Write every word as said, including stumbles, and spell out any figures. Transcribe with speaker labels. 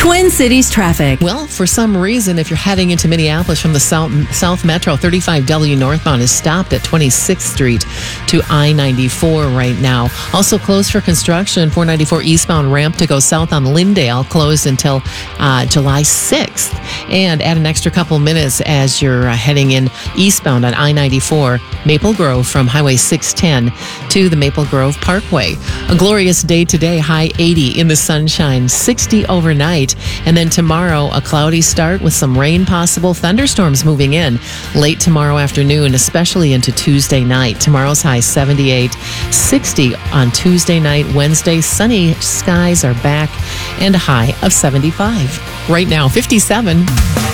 Speaker 1: Twin Cities traffic.
Speaker 2: Well, for some reason, if you're heading into Minneapolis from the South, South Metro, thirty-five W northbound is stopped at twenty-sixth Street to I ninety-four right now. Also closed for construction, four ninety-four eastbound ramp to go south on Lyndale, closed until uh, July sixth. And add an extra couple minutes as you're uh, heading in eastbound on I ninety-four, Maple Grove from Highway six ten to the Maple Grove Parkway. A glorious day today, high eighty in the sunshine, sixty overnight. And then tomorrow, a cloudy start with some rain possible, thunderstorms moving in late tomorrow afternoon, especially into Tuesday night. Tomorrow's high seventy-eight, sixty on Tuesday night. Wednesday, sunny skies are back and a high of seventy-five. Right now, fifty-seven.